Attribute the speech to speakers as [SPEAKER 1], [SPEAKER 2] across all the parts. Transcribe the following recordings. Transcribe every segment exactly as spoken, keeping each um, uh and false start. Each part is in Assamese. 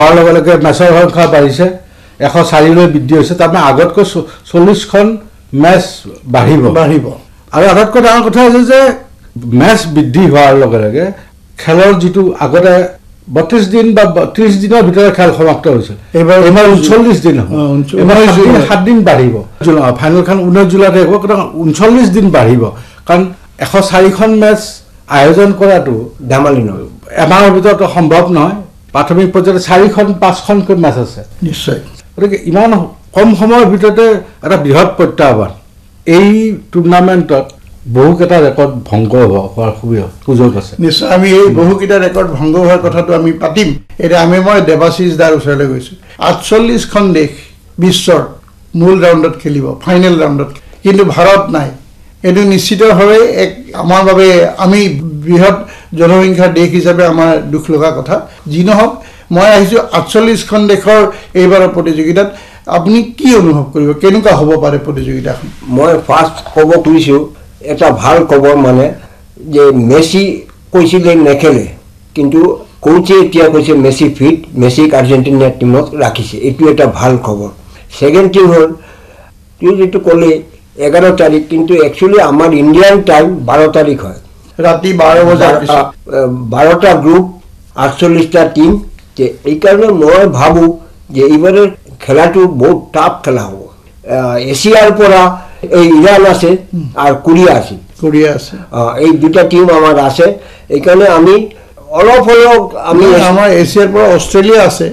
[SPEAKER 1] হোৱাৰ লগে লগে মেচৰ সংখ্যা বাঢ়িছে, এশ চাৰিলৈ বৃদ্ধি হৈছে। তাৰমানে আগতকৈ চল্লিছখন মেচ বাঢ়িব
[SPEAKER 2] বাঢ়িব
[SPEAKER 1] আৰু আটাইতকৈ ডাঙৰ কথা হৈছে যে মেচ বৃদ্ধি হোৱাৰ লগে লগে খেলৰ যিটো আগতে বত্ৰিশ দিন বা ত্ৰিশ দিনৰ ভিতৰত খেল সমাপ্ত হৈছিল, এইবাৰ এইবাৰ ঊনচল্লিছ দিন হ'ব। এইবাৰ সাত দিন বাঢ়িব। ফাইনেলখন ঊনৈছ জুলাইতে হ'ব, ঊনচল্লিছ দিন বাঢ়িব। কাৰণ এশ চাৰিখন মেচ আয়োজন কৰাটো
[SPEAKER 2] ধেমালি নহয়,
[SPEAKER 1] এমাহৰ ভিতৰত সম্ভৱ নহয়। প্ৰাথমিক পৰ্যায়ত চাৰিখন পাঁচখনকৈ মেচ আছে
[SPEAKER 2] নিশ্চয়।
[SPEAKER 1] গতিকে ইমান কম সময়ৰ ভিতৰতে এটা বৃহৎ প্ৰত্যাহ্বান। এই টুৰ্ণামেণ্টত বহুকেইটা ৰেকৰ্ড ভংগ হোৱাৰ সুযোগ আছে।
[SPEAKER 2] নিশ্চয় আমি এই বহুকেইটা ৰেকৰ্ড ভংগ হোৱাৰ কথাটো আমি পাতিম। এতিয়া আমি মই দেৱাশিষ দাৰ ওচৰলৈ গৈছোঁ। আঠচল্লিছখন দেশ বিশ্বৰ মূল ৰাউণ্ডত খেলিব, ফাইনেল ৰাউণ্ডত, কিন্তু ভাৰত নাই। এইটো নিশ্চিতভাৱে এক আমাৰ বাবে আমি বৃহৎ জনসংখ্যাৰ দেশ হিচাপে আমাৰ দুখ লগা কথা। যি নহওক, মই আহিছোঁ আঠচল্লিছখন দেশৰ এইবাৰৰ প্ৰতিযোগিতাত। আপুনি কি অনুভৱ কৰিব, কেনেকুৱা হ'ব পাৰে প্ৰতিযোগিতাখন?
[SPEAKER 3] মই ফাৰ্ষ্ট ক'ব খুজিছোঁ এটা ভাল খবৰ, মানে যে মেছি কৈছিলে নেখেলে, কিন্তু কোচে এতিয়া কৈছে মেছি ফিট, মেছিক আৰ্জেণ্টিনাৰ টিমত ৰাখিছে। এইটো এটা ভাল খবৰ। ছেকেণ্ড থিং হ'ল তুমি যিটো ক'লে এঘাৰ তাৰিখ, কিন্তু একচুৱেলি আমাৰ ইণ্ডিয়ান টাইম বাৰ তাৰিখ হয়,
[SPEAKER 2] ৰাতি বাৰ বজাৰ
[SPEAKER 3] বাৰটা গ্ৰুপ, আঠচল্লিছটা টিম। এইকাৰণে মই ভাবোঁ যে এইবাৰৰ খেলাটো বহুত টাফ খেলা হ'ব। এছিয়াৰ পৰা এই ইৰাণ আছে আৰু কোৰিয়া আছে
[SPEAKER 2] কোৰিয়া আছে
[SPEAKER 3] এই দুটা টিম আমাৰ আছে। এইকাৰণে আমি অলপ হ'লেও আমি
[SPEAKER 2] আমাৰ এছিয়াৰ পৰা অষ্ট্ৰেলিয়া আছে,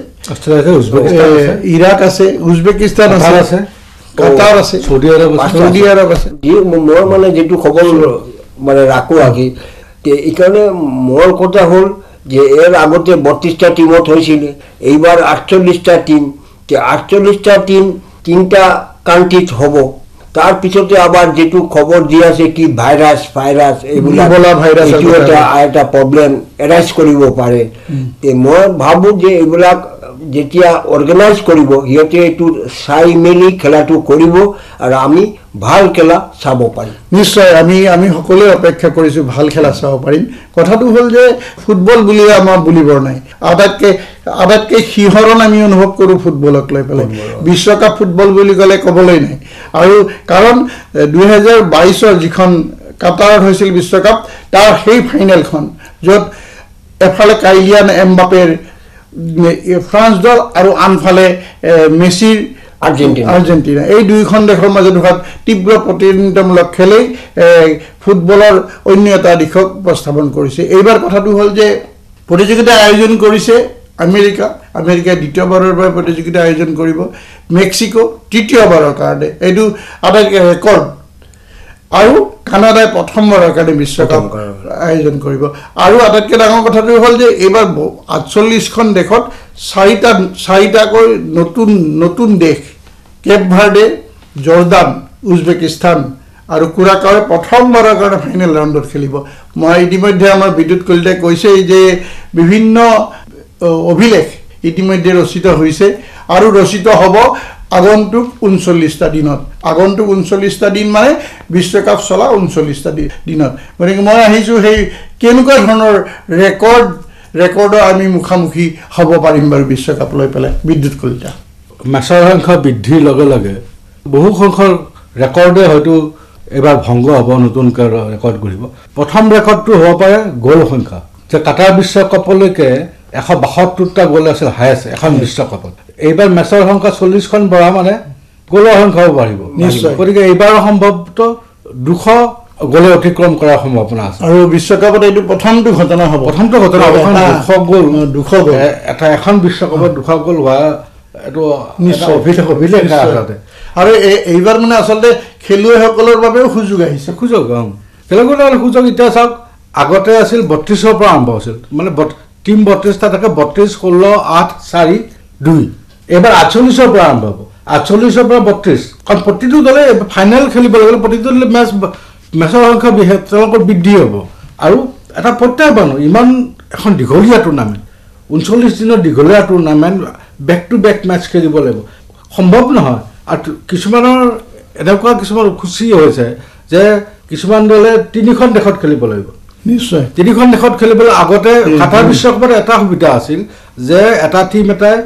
[SPEAKER 2] ইৰাক আছে, উজবেকিস্তান আছে, কাটাৰ আছে,
[SPEAKER 1] চৌদি আৰব
[SPEAKER 2] চৌদি আৰব আছে।
[SPEAKER 3] মই মানে যিটো খবৰ মানে ৰাখোঁ আহি, এইকাৰণে মোৰ কথা হ'ল যে এর আগতে বত্রিশটা টিমত হয়েছিল, এইবার আটচল্লিশটা টিম। আটচল্লিশটা টিম তিনটা কান্ট্রিত হব। তার পিছতে আবার যেটু খবর দিয়ে আছে কি ভাইরাস ভাইরাস এইবিলাক এইটো এটা এটা প্ৰব্লেম এৰাইজ কৰিব পাৰে। মই ভাবোঁ যে এইবিলাক যেতিয়া অৰ্গেনাইজ কৰিব, সিহঁতে এইটো চাই মেলি খেলাটো কৰিব আৰু আমি ভাল খেলা চাব পাৰিম।
[SPEAKER 2] নিশ্চয় আমি আমি সকলোৱে অপেক্ষা কৰিছোঁ ভাল খেলা চাব পাৰিম। কথাটো হ'ল যে ফুটবল বুলিলে আমাৰ বুলিবৰ নাই। আটাইতকৈ আটাইতকৈ শিহৰণ আমি অনুভৱ কৰোঁ ফুটবলক লৈ পেলাই। বিশ্বকাপ ফুটবল বুলি ক'লে ক'বলৈ নাই। আৰু কাৰণ দুহেজাৰ বাইছৰ যিখন কাটাৰত হৈছিল বিশ্বকাপ, তাৰ সেই ফাইনেলখন য'ত এফালে কাইলিয়ান এমবাপেৰ ফ্ৰান্স দল আৰু আনফালে মেছিৰ আৰ্জেণ্টিনা আৰ্জেণ্টিনা এই দুইখন দেশৰ মাজত হোৱা তীব্ৰ প্ৰতিদ্বন্দ্বিতামূলক খেলেই ফুটবলৰ অন্য এটা দিশক উপস্থাপন কৰিছে। এইবাৰ কথাটো হ'ল যে প্ৰতিযোগিতা আয়োজন কৰিছে আমেৰিকা। আমেৰিকাই দ্বিতীয়বাৰৰ বাবে প্ৰতিযোগিতা আয়োজন কৰিব। মেক্সিকো তৃতীয়বাৰৰ কাৰণে, এইটো আটাইতকৈ ৰেকৰ্ড। আৰু কানাডাই প্ৰথমবাৰৰ কাৰণে বিশ্বকাপ আয়োজন কৰিব। আৰু আটাইতকৈ ডাঙৰ কথাটো হ'ল যে এইবাৰ আঠচল্লিছখন দেশত চাৰিটা চাৰিটাকৈ নতুন নতুন দেশ, কেপ ভাৰ্ডে, জৰ্দান, উজবেকিস্তান আৰু কুৰাকাৱে প্ৰথমবাৰৰ কাৰণে ফাইনেল ৰাউণ্ডত খেলিব। মই ইতিমধ্যে আমাৰ বিদ্যুৎ কলিতাই কৈছেই যে বিভিন্ন অভিলেখ ইতিমধ্যে ৰচিত হৈছে আৰু ৰচিত হ'ব আগন্তুক ঊনচল্লিছটা দিনত। আগন্তুক ঊনচল্লিছটা দিন মানে বিশ্বকাপ চলা ঊনচল্লিছটা দিনত। গতিকে মই আহিছোঁ সেই কেনেকুৱা ধৰণৰ ৰেকৰ্ড ৰেকৰ্ডৰ আমি মুখামুখি হ'ব পাৰিম বাৰু বিশ্বকাপ লৈ পেলাই। বিদ্যুৎ কলিতা,
[SPEAKER 1] মেচৰ সংখ্যা বৃদ্ধিৰ লগে লগে বহু সংখ্যক ৰেকৰ্ডে হয়তো এইবাৰ ভংগ হ'ব, নতুনকৈ ৰেকৰ্ড গঢ়িব। প্ৰথম ৰেকৰ্ডটো হ'ব পাৰে গ'ল সংখ্যা, যে কাটাৰ বিশ্বকাপলৈকে এশ বাসত্তৰটা গ'ল আছিল হায়েষ্ট এখন বিশ্বকাপত। এইবাৰ মেচৰ সংখ্যা চল্লিছখন বঢ়া মানে গ'লৰ সংখ্যাও বাঢ়িব
[SPEAKER 2] নিশ্চয়।
[SPEAKER 1] গতিকে এইবাৰ সম্ভৱতঃ দুশ গ'লে অতিক্ৰম কৰাৰ সম্ভাৱনা আছে।
[SPEAKER 2] আৰু বিশ্বকাপত এইটো প্ৰথমটো ঘটনা হ'ব,
[SPEAKER 1] প্ৰথমটো ঘটনা হ'ব। দুশ গ'ল
[SPEAKER 2] দুশ গ'ল
[SPEAKER 1] এটা এখন বিশ্বকাপত দুশ গ'ল হোৱা এইটো নিশ্চয় অভিলেখ অভিলেখ আচলতে।
[SPEAKER 2] আৰু এইবাৰ মানে আচলতে খেলুৱৈসকলৰ বাবেও সুযোগ আহিছে।
[SPEAKER 1] সুযোগ খেলুৱৈসকলৰ সুযোগ এতিয়া চাওক, আগতে আছিল বত্ৰিছৰ পৰা আৰম্ভ হৈছিল, মানে টিম বত্ৰিছটা থাকে, বত্ৰিছ ষোল্ল আঠ চাৰি দুই। এইবাৰ আঠচল্লিছৰ পৰা আৰম্ভ হ'ব, আঠচল্লিছৰ পৰা বত্ৰিছ। কাৰণ প্ৰতিটো দলে ফাইনেল খেলিবলৈ গ'লে প্ৰতিটো দলে মেচ মেচৰ সংখ্যা তেওঁলোকৰ বৃদ্ধি হ'ব। আৰু এটা প্ৰত্যাহ্বান, ইমান এখন দীঘলীয়া টুৰ্ণামেণ্ট, ঊনচল্লিছ দিনৰ দীঘলীয়া tournament, back to back match খেলিব লাগিব, সম্ভৱ নহয়। আৰু কিছুমানৰ এনেকুৱা কিছুমান খুচি হৈছে যে কিছুমান দলে তিনিখন দেশত খেলিব লাগিব।
[SPEAKER 2] নিশ্চয়
[SPEAKER 1] তিনিখন দেশত খেলিবলৈ আগতে কাটাৰ বিশ্বকাপত এটা সুবিধা আছিল যে এটা টিম এটাই